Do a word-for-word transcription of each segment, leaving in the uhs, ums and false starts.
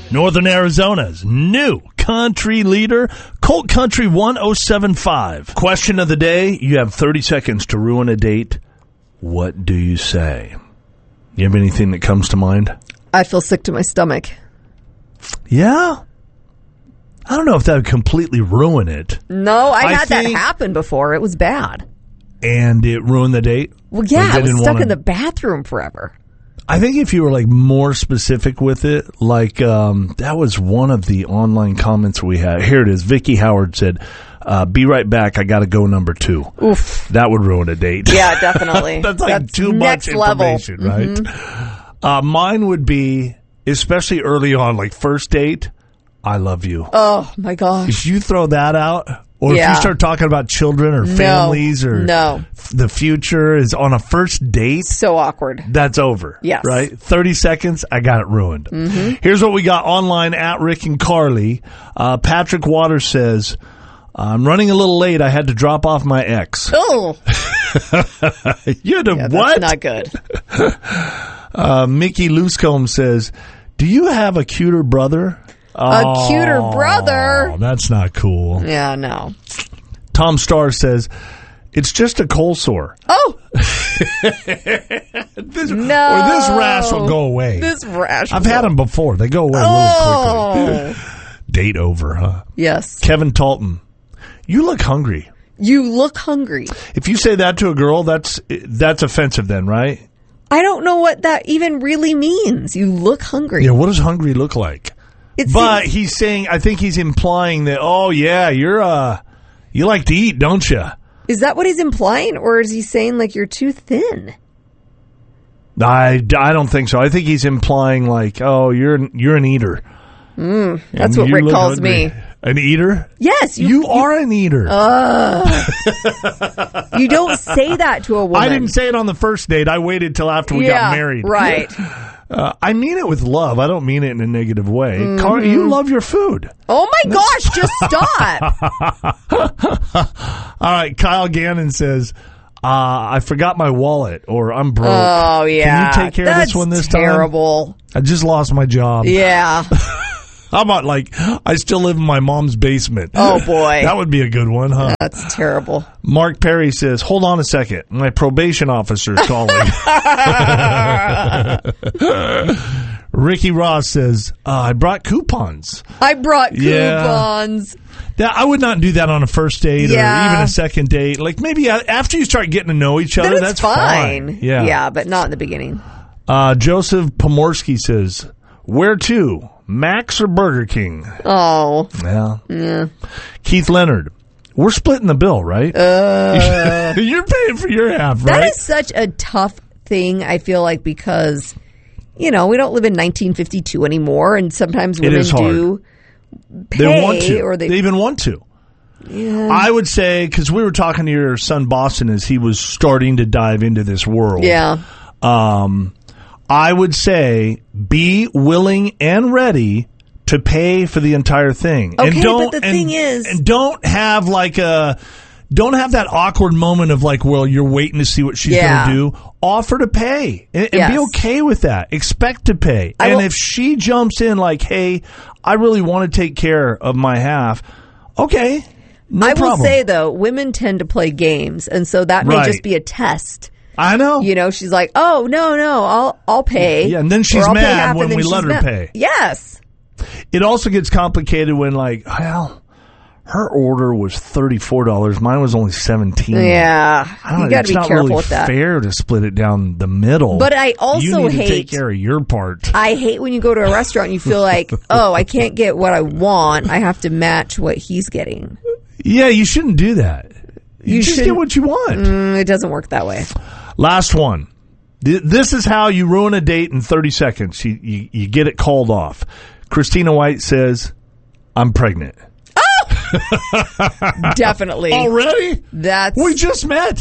Northern Arizona's new country leader, Colt Country one oh seven five. Question of the day, you have thirty seconds to ruin a date. What do you say? You have anything that comes to mind? I feel sick to my stomach. Yeah? I don't know if that would completely ruin it. No, I, I had think, that happen before. It was bad. And it ruined the date? Well, yeah, like I was stuck wanna... in the bathroom forever. I think if you were like more specific with it, like um, that was one of the online comments we had. Here it is. Vicky Howard said, uh, be right back. I got to go number two. Oof. That would ruin a date. Yeah, definitely. That's like That's too much information, level. right? Mm-hmm. Uh, mine would be, especially early on, like first date, I love you. Oh, my gosh. If you throw that out, or yeah. if you start talking about children or families no. or no. the future is on a first date. So awkward. That's over. Yes. Right? thirty seconds, I got it ruined. Mm-hmm. Here's what we got online at Rick and Carly. Uh, Patrick Waters says, I'm running a little late. I had to drop off my ex. Oh. You had to yeah, what? That's not good. uh, Mickey Loosecombe says, do you have a cuter brother? A oh, cuter brother? That's not cool. Yeah, no. Tom Starr says, it's just a cold sore. Oh! this, no. Or this rash will go away. This rash I've had them before. They go away oh. really quickly. Date over, huh? Yes. Kevin Talton, you look hungry. You look hungry. If you say that to a girl, that's that's offensive then, right? I don't know what that even really means. You look hungry. Yeah, what does hungry look like? It's but the, he's saying, I think he's implying that, oh, yeah, you're, uh, you like to eat, don't you? Is that what he's implying, or is he saying, like, you're too thin? I, I don't think so. I think he's implying, like, oh, you're you're an eater. Mm, that's what Rick calls hungry. me. An eater? Yes. You, you are an eater. Uh, you don't say that to a woman. I didn't say it on the first date. I waited till after we yeah, got married. Right. Uh, I mean it with love. I don't mean it in a negative way. Mm-hmm. Car, you love your food. Oh, my gosh. Just stop. All right. Kyle Gannon says, uh, I forgot my wallet, or I'm broke. Oh, yeah. Can you take care That's of this one this terrible. time? I just lost my job. Yeah. How about, like, I still live in my mom's basement? Oh, boy. That would be a good one, huh? That's terrible. Mark Perry says, hold on a second. My probation officer's calling. Ricky Ross says, uh, I brought coupons. I brought Yeah. coupons. That, I would not do that on a first date Yeah. or even a second date. Like, maybe after you start getting to know each Then other, it's that's fine. fine. Yeah. Yeah, but not in the beginning. Uh, Joseph Pomorsky says, where to? Max or Burger King? Oh. Yeah. Yeah. Keith Leonard, we're splitting the bill, right? Uh, You're paying for your half, right? that is such a tough thing, I feel like, because, you know, we don't live in nineteen fifty-two anymore, and sometimes women is hard. do pay. They want to. Or they, they even want to. yeah. I would say, because we were talking to your son Boston as he was starting to dive into this world. Yeah. Um, I would say be willing and ready to pay for the entire thing. Okay, and don't, but the and, thing is... And don't have like a... Don't have that awkward moment of like, well, you're waiting to see what she's Yeah. going to do. Offer to pay and, and Yes. be okay with that. Expect to pay. I and will- if she jumps in like, hey, I really want to take care of my half, okay, no I problem. will say, though, women tend to play games, and so that may Right. just be a test. I know. You know, she's like, oh, no, no, I'll I'll pay. Yeah, and then Or she's I'll pay mad half, when and then we she's let her mad. pay. Yes. It also gets complicated when like, well, her order was thirty-four dollars. Mine was only seventeen dollars. Yeah. I don't You know. got It's to be not careful really with that. fair to split it down the middle. But I also you need hate- to take care of your part. I hate when you go to a restaurant and you feel like, oh, I can't get what I want. I have to match what he's getting. Yeah, you shouldn't do that. You, You just get shouldn't- what you want. Mm, it doesn't work that way. Last one. Th- This is how you ruin a date in thirty seconds. You, you, you get it called off. Christina White says, I'm pregnant. Oh! Definitely. Already? That's We just met.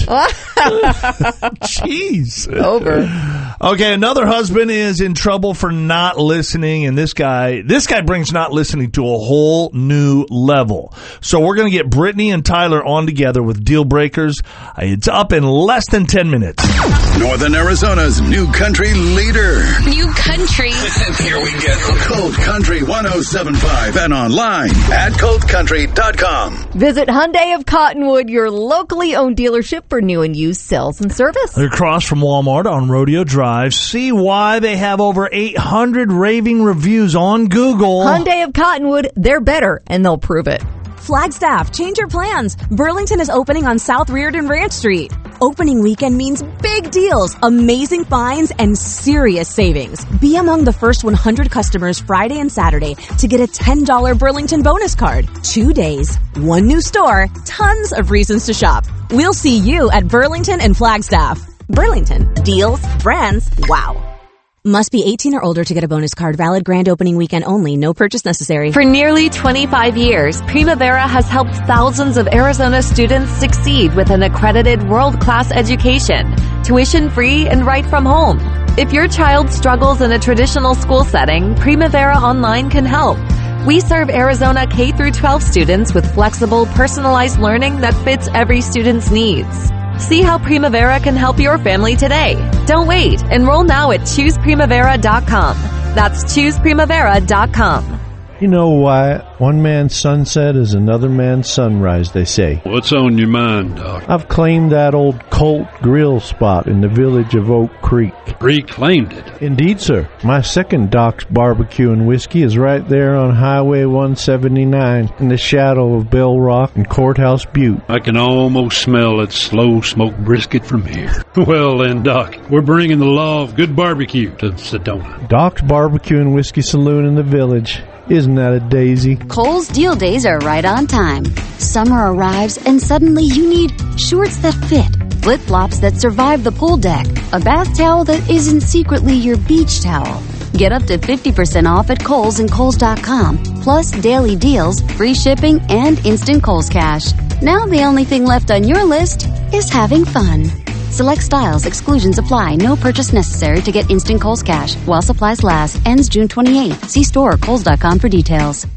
Jeez. over. Okay, another husband is in trouble for not listening, and this guy, this guy brings not listening to a whole new level. So we're going to get Brittany and Tyler on together with Deal Breakers. It's up in less than ten minutes. Northern Arizona's new country leader. New country. And here we go. Colt Country one oh seven point five and online at colt country dot com. Visit Hyundai of Cottonwood, your locally owned dealership for new and used sales and service. They're across from Walmart on Rodeo Drive. See why they have over eight hundred raving reviews on Google. Hyundai of Cottonwood, they're better, and they'll prove it. Flagstaff, change your plans. Burlington is opening on South Reardon Ranch Street. Opening weekend means big deals, amazing finds, and serious savings. Be among the first one hundred customers Friday and Saturday to get a ten dollars Burlington bonus card. Two days, one new store, tons of reasons to shop. We'll see you at Burlington and Flagstaff. Burlington, deals, brands, wow. Must be eighteen or older to get a bonus card. Valid grand opening weekend only. No purchase necessary. For nearly twenty-five years, Primavera has helped thousands of Arizona students succeed with an accredited world-class education, tuition-free and right from home. If your child struggles in a traditional school setting, Primavera Online can help. We serve Arizona K through twelve students with flexible, personalized learning that fits every student's needs. See how Primavera can help your family today. Don't wait. Enroll now at choose primavera dot com. That's choose primavera dot com. You know why one man's sunset is another man's sunrise, they say. What's on your mind, Doc? I've claimed that old Colt grill spot in the village of Oak Creek. Reclaimed it. Indeed, sir. My second Doc's Barbecue and Whiskey is right there on Highway one seventy-nine in the shadow of Bell Rock and Courthouse Butte. I can almost smell that slow smoked brisket from here. Well then, Doc, we're bringing the law of good barbecue to Sedona. Doc's Barbecue and Whiskey Saloon in the village. Isn't that a daisy? Kohl's deal days are right on time. Summer arrives and suddenly you need shorts that fit, flip-flops that survive the pool deck, a bath towel that isn't secretly your beach towel. Get up to fifty percent off at Kohl's and Kohl's dot com, plus daily deals, free shipping, and instant Kohl's Cash. Now the only thing left on your list is having fun. Select styles, exclusions apply. No purchase necessary to get instant Kohl's Cash. While supplies last. Ends June twenty-eighth. See store or Kohl's dot com for details.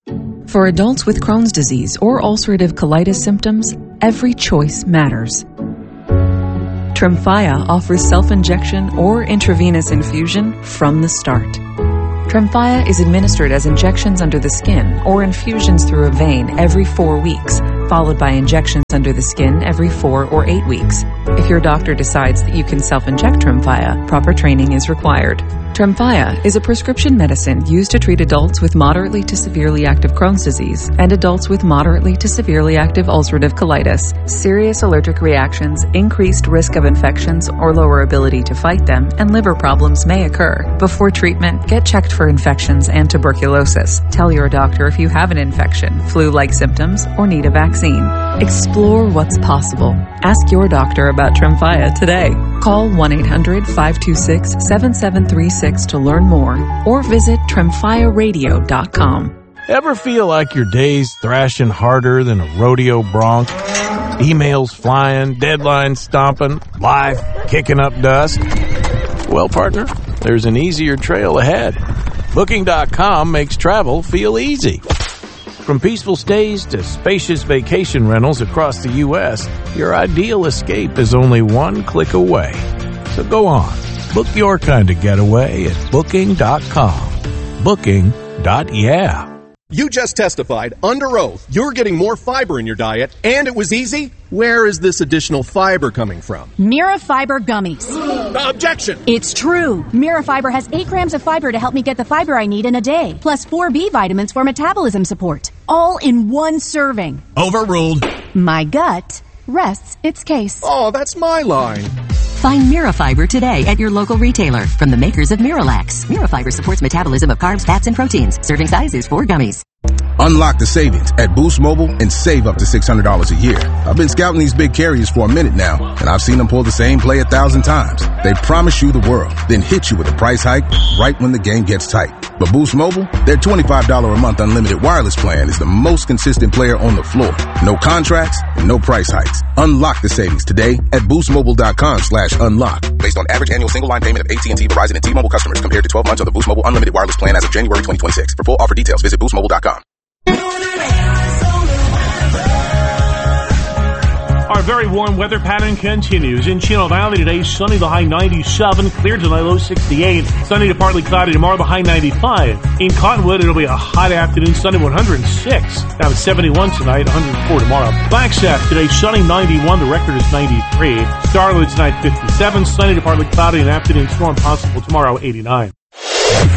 For adults with Crohn's disease or ulcerative colitis symptoms, every choice matters. Tremfya offers self-injection or intravenous infusion from the start. Tremfya is administered as injections under the skin or infusions through a vein every four weeks, followed by injections under the skin every four or eight weeks. If your doctor decides that you can self-inject Tremfya, proper training is required. Tremfya is a prescription medicine used to treat adults with moderately to severely active Crohn's disease and adults with moderately to severely active ulcerative colitis. Serious allergic reactions, increased risk of infections or lower ability to fight them, and liver problems may occur. Before treatment, get checked for infections and tuberculosis. Tell your doctor if you have an infection, flu-like symptoms, or need a vaccine. Explore what's possible. Ask your doctor about Tremfya today. Call one eight hundred five two six seven seven three six to learn more or visit tremfya radio dot com. Ever feel like your day's thrashing harder than a rodeo bronc? Emails flying, deadlines stomping, life kicking up dust? Well, partner, there's an easier trail ahead. Booking dot com makes travel feel easy. From peaceful stays to spacious vacation rentals across the U S, your ideal escape is only one click away. So go on, book your kind of getaway at booking dot com. Booking. Yeah. You just testified under oath you're getting more fiber in your diet, and it was easy? Where is this additional fiber coming from? Mirafiber gummies. Objection! It's true. Mirafiber has eight grams of fiber to help me get the fiber I need in a day, plus four B vitamins for metabolism support, all in one serving. Overruled. My gut rests its case. Oh, that's my line. Find Mirafiber today at your local retailer from the makers of Miralax. Mirafiber supports metabolism of carbs, fats, and proteins. Serving size is four gummies. Unlock the savings at Boost Mobile and save up to six hundred dollars a year. I've been scouting these big carriers for a minute now, and I've seen them pull the same play a thousand times. They promise you the world, then hit you with a price hike right when the game gets tight. But Boost Mobile, their twenty-five dollars a month unlimited wireless plan is the most consistent player on the floor. No contracts, no price hikes. Unlock the savings today at boostmobile.com slash unlock. Based on average annual single line payment of A T and T, Verizon, and T-Mobile customers compared to twelve months of the Boost Mobile unlimited wireless plan as of January twenty twenty-six. For full offer details, visit boost mobile dot com. Our very warm weather pattern continues. In Chino Valley today, sunny, the high ninety-seven. Clear tonight, low sixty-eight. Sunny to partly cloudy tomorrow, the high ninety-five. In Cottonwood, it'll be a hot afternoon, sunny, one hundred six. Down to seventy-one tonight, one hundred four tomorrow. Flagstaff today, sunny, ninety-one. The record is ninety-three. Starwood tonight, fifty-seven. Sunny to partly cloudy, an afternoon storm possible tomorrow, eighty-nine.